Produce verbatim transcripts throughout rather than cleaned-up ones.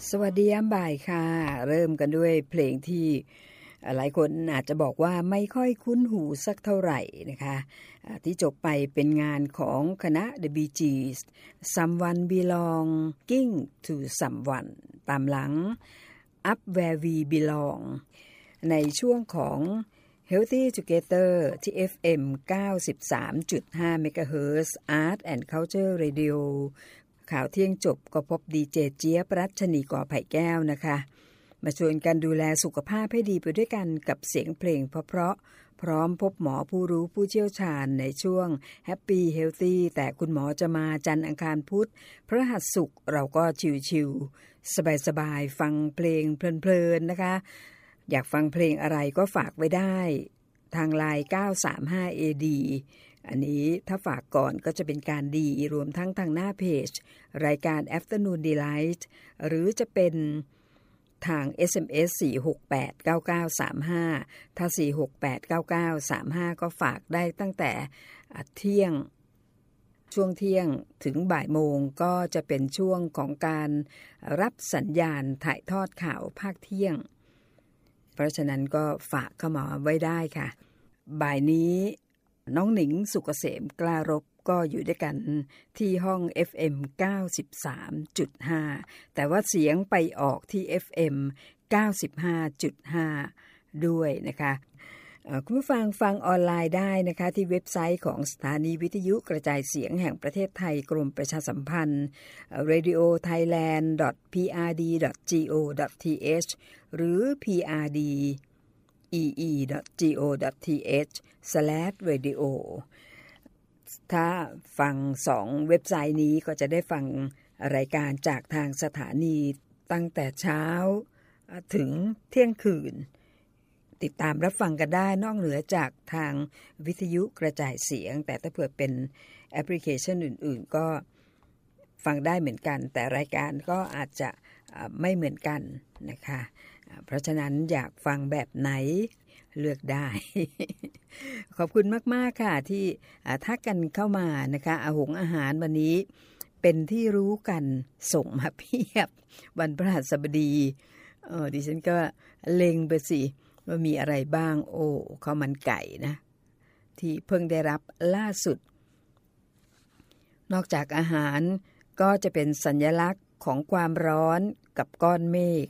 สวัสดียามบ่ายค่ะเริ่มกันด้วยเพลงที่หลายคนอาจจะบอกว่าไม่ค่อยคุ้นหูสักเท่าไหร่นะคะที่จบไปเป็นงานของคณะ The Bee Gees Someone Belonging to Someone ตามหลัง Up Where We Belong ในช่วงของ Healthy Together ที่ เอฟ เอ็ม เก้าสิบสามจุดห้า เมกะเฮิรตซ์ Art and Culture Radioข่าวเที่ยงจบก็พบดีเจเจี๊ยบรัชนีก่อไผ่แก้วนะคะมาชวนกันดูแลสุขภาพให้ดีไปด้วยกันกับเสียงเพลงเพราะๆพร้อมพบหมอผู้รู้ผู้เชี่ยวชาญในช่วง Happy Healthy แต่คุณหมอจะมาจันทร์อังคารพุธพฤหัสศุกร์เราก็ชิวๆสบายๆฟังเพลงเพลินๆนะคะอยากฟังเพลงอะไรก็ฝากไว้ได้ทางไลน์เก้าสามห้า เอ ดี อันนี้ถ้าฝากก่อนก็จะเป็นการดีรวมทั้งทางหน้าเพจรายการ Afternoon Delight หรือจะเป็นทาง เอส เอ็ม เอส สี่ หก แปด เก้า เก้า สาม ห้า ถ้า สี่ หก แปด เก้า เก้า สาม ห้า ก็ฝากได้ตั้งแต่เที่ยงช่วงเที่ยงถึงบ่ายโมงก็จะเป็นช่วงของการรับสัญญาณถ่ายทอดข่าวภาคเที่ยงเพราะฉะนั้นก็ฝากเข้ามาไว้ได้ค่ะบ่ายนี้น้องหนิงสุกเกษมกล้ารบก็อยู่ด้วยกันที่ห้อง เอฟ เอ็ม เก้าสิบสามจุดห้า แต่ว่าเสียงไปออกที่ เอฟ เอ็ม เก้าสิบห้าจุดห้า ด้วยนะคะคุณผู้ฟังฟังออนไลน์ได้นะคะที่เว็บไซต์ของสถานีวิทยุกระจายเสียงแห่งประเทศไทยกรมประชาสัมพันธ์ เรดิโอไทยแลนด์ ดอท พี อาร์ ดี ดอท จี โอ ดอท ที เอช หรือ พี อาร์ ดี อี อี ดอท จี โอ ดอท ที เอช สแลช เรดิโอ ถ้าฟังสองเว็บไซต์นี้ก็จะได้ฟังรายการจากทางสถานีตั้งแต่เช้าถึงเที่ยงคืนติดตามรับฟังกันได้นอกเหนือจากทางวิทยุกระจายเสียงแต่ถ้าเผื่อเป็นแอปพลิเคชันอื่นๆก็ฟังได้เหมือนกันแต่รายการก็อาจจะไม่เหมือนกันนะคะเพราะฉะนั้นอยากฟังแบบไหนเลือกได้ ขอบคุณมากๆค่ะที่ทักกันเข้ามานะคะอาหงอาหารวันนี้เป็นที่รู้กันส่งมาเพียบวันพฤหัสบดีเออดิฉันก็เล็งไปสิว่ามีอะไรบ้างโอ้ข้าวมันไก่นะที่เพิ่งได้รับล่าสุดนอกจากอาหารก็จะเป็นสัญลักษณ์ของความร้อนกับก้อนเมฆ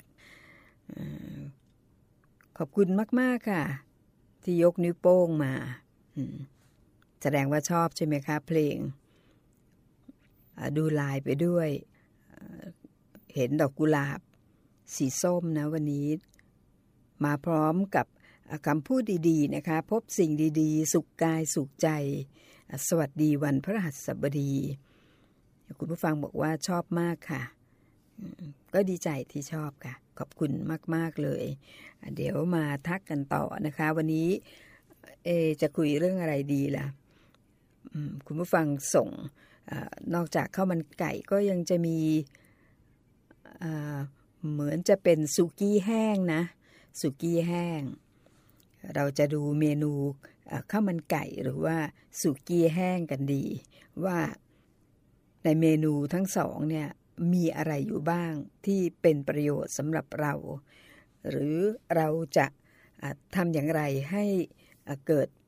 ขอบคุณมากๆค่ะที่ยกนิ้วโป้งมาแสดงว่าชอบใช่ไหมคะเพลงดูลายไปด้วยเห็นดอกกุหลาบสีส้มนะวันนี้มาพร้อมกับคำพูดดีๆนะคะพบสิ่งดีๆสุขกายสุขใจสวัสดีวันพฤหัสบดีคุณผู้ฟังบอกว่าชอบมากค่ะก็ดีใจที่ชอบค่ะขอบคุณมากๆเลยเดี๋ยวมาทักกันต่อนะคะวันนี้เอจะคุยเรื่องอะไรดีล่ะคุณผู้ฟังส่งนอกจากข้าวมันไก่ก็ยังจะมีเหมือนจะเป็นสุกี้แห้งนะสุกี้แห้งเราจะดูเมนูข้าวมันไก่หรือว่าสุกี้แห้งกันดีว่าในเมนูทั้งสองเนี่ยมีอะไรอยู่บ้างที่เป็นประโยชน์สำหรับเราหรือเราจะทำอย่างไรให้เกิด